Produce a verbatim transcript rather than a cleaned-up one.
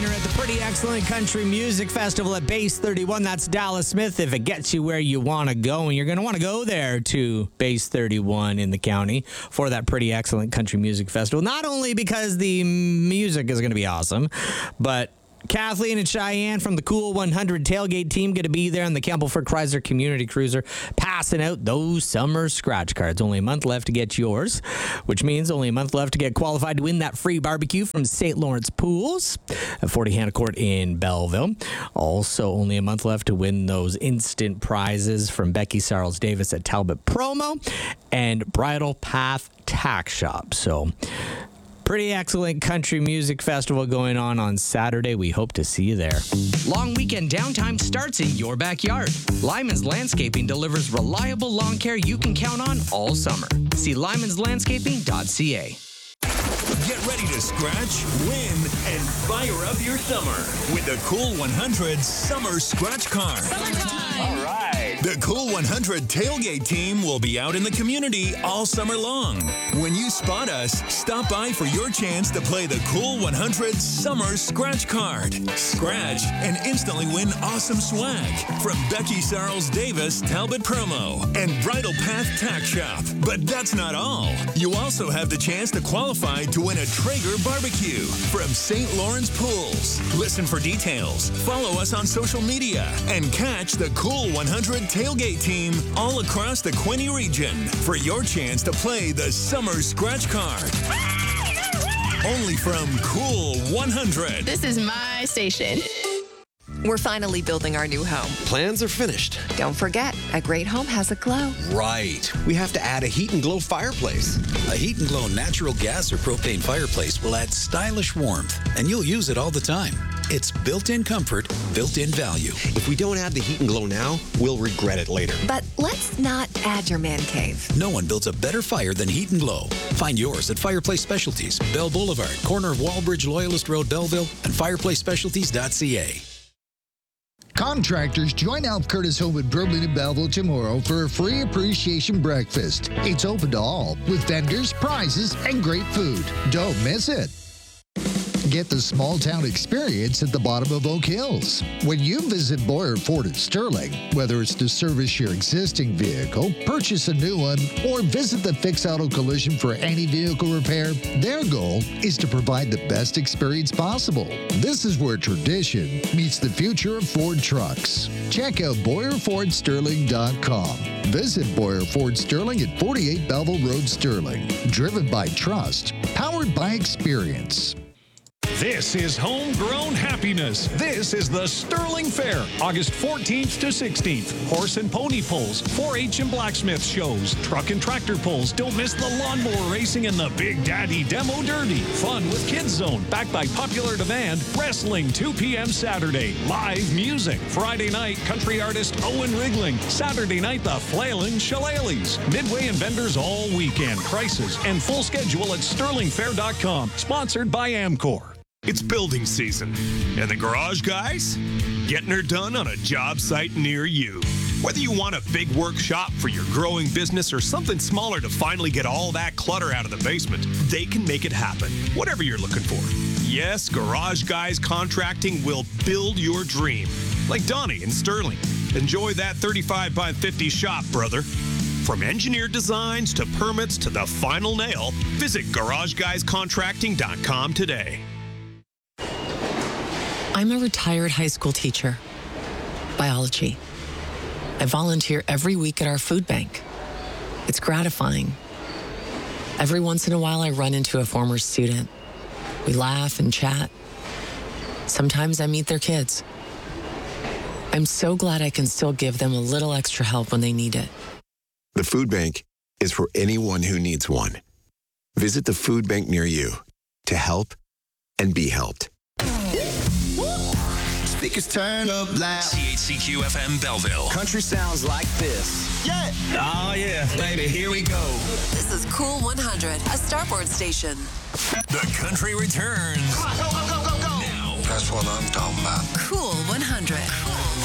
headliner at the Pretty Excellent Country Music Festival at Base thirty-one. That's Dallas Smith. If it gets you where you want to go, and you're going to want to go there to Base thirty-one in the county for that Pretty Excellent Country Music Festival. Not only because the music is going to be awesome, but Kathleen and Cheyenne from the Cool one hundred tailgate team going to be there on the Campbellford Chrysler Community Cruiser passing out those summer scratch cards. Only a month left to get yours, which means only a month left to get qualified to win that free barbecue from Saint Lawrence Pools at forty Hannah Court in Belleville. Also, only a month left to win those instant prizes from Becky Sarles Davis at Talbot Promo and Bridal Path Tack Shop. So, Pretty Excellent Country Music Festival going on on Saturday. We hope to see you there. Long weekend downtime starts in your backyard. Lyman's Landscaping delivers reliable lawn care you can count on all summer. See lymans landscaping dot c a. Get ready to scratch, win, and fire up your summer with the Cool one hundred Summer Scratch Card. All right. The Cool one hundred tailgate team will be out in the community all summer long. When you spot us, stop by for your chance to play the Cool one hundred Summer Scratch Card. Scratch and instantly win awesome swag from Becky Sarles Davis Talbot Promo and Bridal Path Tack Shop. But that's not all. You also have the chance to qualify to win a Traeger barbecue from Saint Lawrence Pools. Listen for details, follow us on social media, and catch the Cool one hundred tailgate team all across the Quinte region for your chance to play the Summer Scratch Card. Only from Cool one hundred. This is my station. We're finally building our new home. Plans are finished. Don't forget, a great home has a glow. Right. We have to add a Heat and Glow fireplace. A Heat and Glow natural gas or propane fireplace will add stylish warmth, and you'll use it all the time. It's built-in comfort, built-in value. If we don't add the Heat and Glow now, we'll regret it later. But let's not add your man cave. No one builds a better fire than Heat and Glow. Find yours at Fireplace Specialties, Bell Boulevard, corner of Wallbridge, Loyalist Road, Belleville, and fireplace specialties dot c a. Contractors, join Alp Curtis Home in Berlin and Belleville tomorrow for a free appreciation breakfast. It's open to all with vendors, prizes, and great food. Don't miss it. Get the small town experience at the bottom of Oak Hills. When you visit Boyer Ford at Sterling, whether it's to service your existing vehicle, purchase a new one, or visit the Fix Auto Collision for any vehicle repair, their goal is to provide the best experience possible. This is where tradition meets the future of Ford trucks. Check out Boyer Ford Sterling dot com. Visit Boyer Ford Sterling at forty-eight Belleville Road, Sterling. Driven by trust, powered by experience. This is homegrown happiness. This is the Sterling Fair, August fourteenth to sixteenth. Horse and pony pulls, four H and blacksmith shows, truck and tractor pulls. Don't miss the lawnmower racing and the Big Daddy Demo Derby. Fun with Kids Zone, backed by popular demand. Wrestling, two p.m. Saturday. Live music. Friday night, country artist Owen Rigling. Saturday night, the Flailin' Shillelaghs. Midway and vendors all weekend. Prices and full schedule at sterling fair dot com. Sponsored by Amcor. It's building season, and the garage guys getting her done on a job site near you. Whether you want a big workshop for your growing business or something smaller to finally get all that clutter out of the basement, they can make it happen, whatever you're looking for. Yes, Garage Guys Contracting will build your dream. Like Donnie in Sterling. Enjoy that thirty-five by fifty shop, brother. From engineered designs to permits to the final nail, visit garage guys contracting dot com today. I'm a retired high school teacher. Biology. I volunteer every week at our food bank. It's gratifying. Every once in a while, I run into a former student. We laugh and chat. Sometimes I meet their kids. I'm so glad I can still give them a little extra help when they need it. The food bank is for anyone who needs one. Visit the food bank near you to help and be helped. Speakers turn up loud. C H C Q F M Belleville. Country sounds like this. Yeah. Oh, yeah, baby, here we go. This is Cool one hundred, a Starboard station. The country returns. Come on, go, go, go, go, go. Now. That's what I'm talking about. Cool one hundred. Cool